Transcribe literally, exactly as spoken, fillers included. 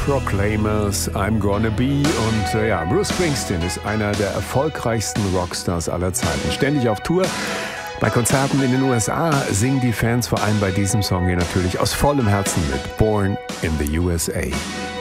Proclaimers, I'm Gonna Be. Und äh, ja, Bruce Springsteen ist einer der erfolgreichsten Rockstars aller Zeiten. Ständig auf Tour. Bei Konzerten in den U S A singen die Fans vor allem bei diesem Song hier natürlich aus vollem Herzen mit. Born in the U S A.